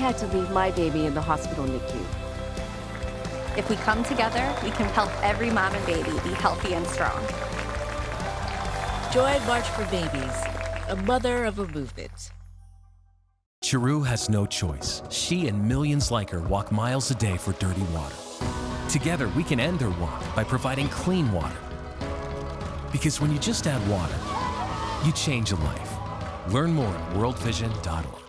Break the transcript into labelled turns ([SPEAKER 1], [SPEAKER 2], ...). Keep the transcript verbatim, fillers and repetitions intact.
[SPEAKER 1] had to leave my baby in the hospital N I C U.
[SPEAKER 2] If we come together, we can help every mom and baby be healthy and strong.
[SPEAKER 3] Join March for Babies, a mother of a movement.
[SPEAKER 4] Chiru has no choice. She and millions like her walk miles a day for dirty water. Together, we can end their walk by providing clean water. Because when you just add water, you change a life. Learn more at world vision dot org.